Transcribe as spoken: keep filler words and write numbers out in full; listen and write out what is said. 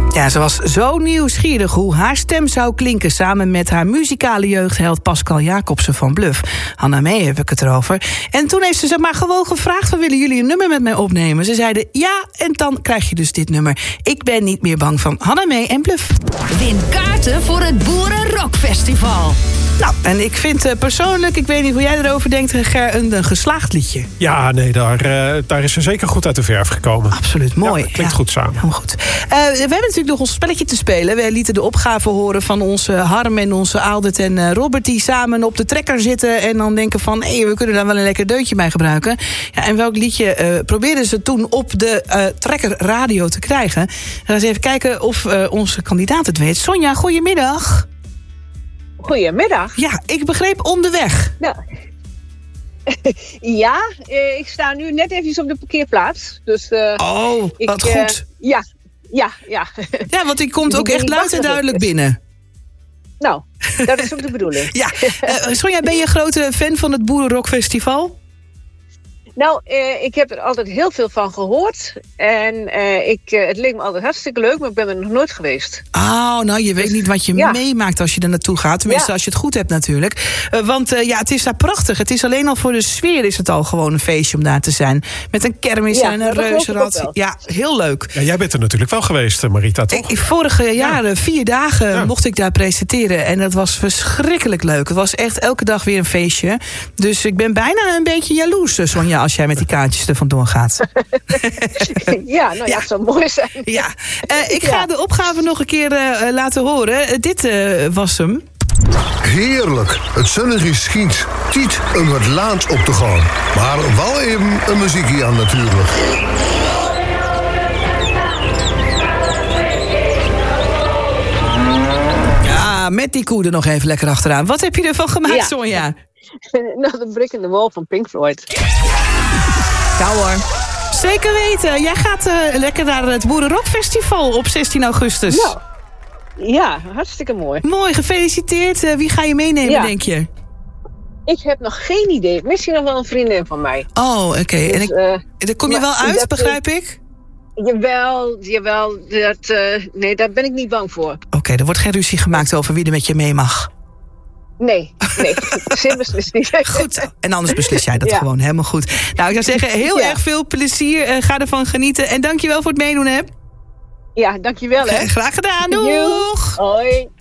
Ja, ze was zo nieuwsgierig hoe haar stem zou klinken samen met haar muzikale jeugdheld Pascal Jacobsen van Bluff. Hanna Mee heb ik het erover. En toen heeft ze zeg maar gewoon gevraagd: willen jullie een nummer met mij opnemen? Ze zeiden ja, en dan krijg je dus dit nummer. Ik ben niet meer bang van Hanna Mee en Bluff. Win kaarten voor het Boerenrockfestival. Nou, en ik vind uh, persoonlijk, ik weet niet hoe jij erover denkt, Ger, een, een geslaagd liedje. Ja, nee, daar, uh, daar is ze zeker goed uit de verf gekomen. Absoluut, mooi. Ja, klinkt ja, goed samen. Helemaal goed. Uh, we hebben natuurlijk nog ons spelletje te spelen. We lieten de opgave horen van onze Harm en onze Aldert en uh, Robert, die samen op de trekker zitten en dan denken van, hé, hey, we kunnen daar wel een lekker deuntje bij gebruiken. Ja, en welk liedje uh, probeerden ze toen op de uh, trekker radio te krijgen? We gaan eens even kijken of uh, onze kandidaat het weet. Sonja, goedemiddag. Goedemiddag. Ja, ik begreep onderweg. Nou, ja, eh, ik sta nu net even op de parkeerplaats. Dus, uh, oh, ik, wat uh, goed. Ja, ja, ja. Ja, want die komt dus ook echt luid en duidelijk binnen. Nou, dat is ook de bedoeling. Ja, uh, Sonja, ben je een grote fan van het Boerenrockfestival? Nou, eh, ik heb er altijd heel veel van gehoord. En eh, ik, eh, het leek me altijd hartstikke leuk, maar ik ben er nog nooit geweest. Oh, nou, je weet dus, niet wat je ja. meemaakt als je er naartoe gaat. Tenminste, ja. als je het goed hebt natuurlijk. Uh, want uh, ja, het is daar prachtig. Het is alleen al voor de sfeer is het al gewoon een feestje om daar te zijn. Met een kermis ja, en een reuzenrad. Ja, heel leuk. Ja, jij bent er natuurlijk wel geweest, Marita, toch? Ik, vorige jaren, ja. vier dagen, ja. mocht ik daar presenteren. En dat was verschrikkelijk leuk. Het was echt elke dag weer een feestje. Dus ik ben bijna een beetje jaloers, Sonja, als jij met die kaartjes er vandoor gaat. Ja, nou ja, ja, het zou mooi zijn. Ja, uh, ik ga ja. de opgave nog een keer uh, laten horen. Uh, dit uh, was hem. Heerlijk. Het zonnetje schiet. Tiet om het laat op te gaan. Maar wel even een muziekje aan natuurlijk. Ja, met die koe er nog even lekker achteraan. Wat heb je ervan gemaakt, ja. Sonja? Nou, de Brick in the Wall van Pink Floyd. Ja hoor. Zeker weten. Jij gaat uh, lekker naar het Boerenrockfestival op zestien augustus. Ja, ja, hartstikke mooi. Mooi, gefeliciteerd. Uh, wie ga je meenemen, ja. denk je? Ik heb nog geen idee. Misschien nog wel een vriendin van mij. Oh, oké. Okay. Dus, en ik, uh, daar kom je wel uit, dat, begrijp ik? Jawel, jawel. Dat, uh, nee, daar ben ik niet bang voor. Oké, okay, er wordt geen ruzie gemaakt over wie er met je mee mag. Nee, nee. Sim beslist niet. Goed, en anders beslis jij dat ja. gewoon helemaal goed. Nou, ik zou zeggen, heel ja. erg veel plezier. Uh, ga ervan genieten. En dankjewel voor het meedoen, hè? Ja, dankjewel, hè. Graag gedaan. Doeg! Hoi.